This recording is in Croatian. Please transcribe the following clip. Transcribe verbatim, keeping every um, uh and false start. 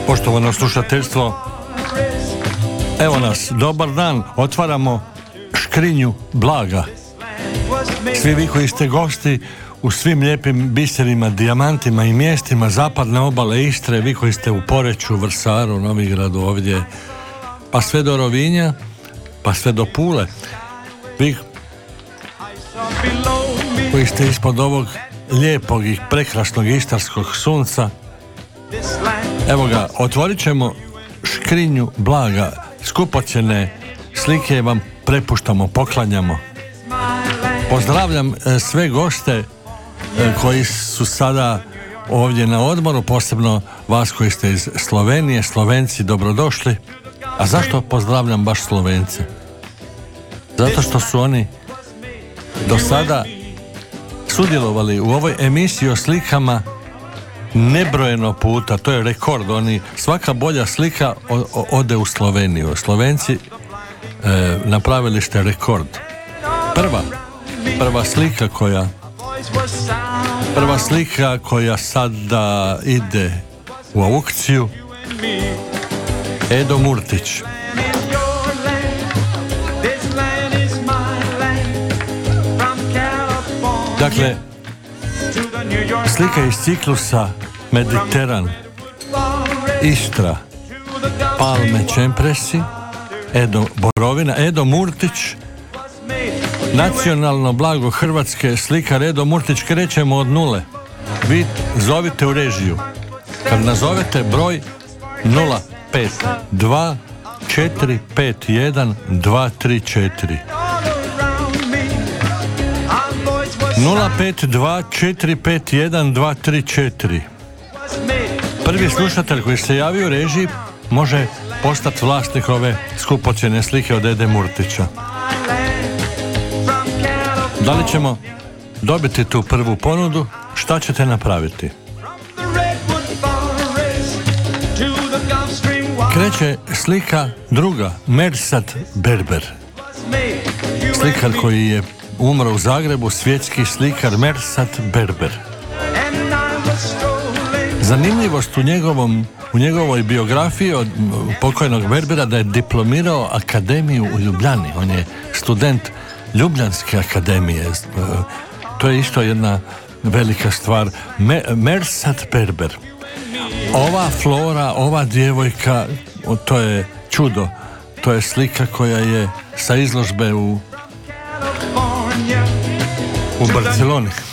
Poštovano slušateljstvo, evo nas, dobar dan, otvaramo škrinju blaga. Svi vi koji ste gosti u svim lijepim biserima, dijamantima i mjestima zapadne obale Istre, vi koji ste u Poreču, Vrsaru, Novigradu ovdje, pa sve do Rovinja, pa sve do Pule, vi koji ste ispod ovog lijepog i prekrasnog istarskog sunca, evo ga, otvorit ćemo škrinju blaga, skupocjene slike vam prepuštamo, poklanjamo. Pozdravljam sve goste koji su sada ovdje na odmoru, posebno vas koji ste iz Slovenije. Slovenci, dobrodošli. A zašto pozdravljam baš Slovence? Zato što su oni do sada sudjelovali u ovoj emisiji o slikama nebrojeno puta. To je rekord. Oni, svaka bolja slika o, o, ode u Sloveniju. Slovenci e, napravili ste rekord. Prva prva slika koja prva slika koja sada ide u aukciju, Edo Murtić. Dakle, slika iz ciklusa Mediteran, Istra, Palme, Čempresi, Edo Borovina, Edo Murtić, nacionalno blago Hrvatske, slikar Edo Murtić. Krećemo od nule. Vi zovite u režiju. Kad nazovete broj nula pet dva četiri pet jedan dva tri četiri. nula pet dva četiri pet jedan dva tri četiri. Prvi slušatelj koji se javio u režiji može postati vlasnik ove skupocjene slike od Ede Murtića. Da li ćemo dobiti tu prvu ponudu? Šta ćete napraviti? Kreće slika druga, Mersat Berber. Slikar koji je umro u Zagrebu, svjetski slikar Mersat Berber. Zanimljivost u njegovom u njegovoj biografiji od pokojnog Berbera da je diplomirao akademiju u Ljubljani. On je student Ljubljanske akademije. To je isto jedna velika stvar. Me, Mersat Berber. Ova flora, ova djevojka, to je čudo. To je slika koja je sa izložbe u u Barceloni.